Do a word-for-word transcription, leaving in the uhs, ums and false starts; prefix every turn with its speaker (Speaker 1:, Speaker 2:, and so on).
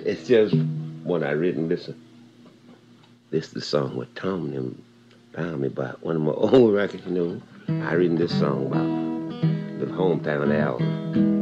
Speaker 1: It's just when I written this. This the song with Tom and them found me by one of my old records. You know, I written this song about the hometown album.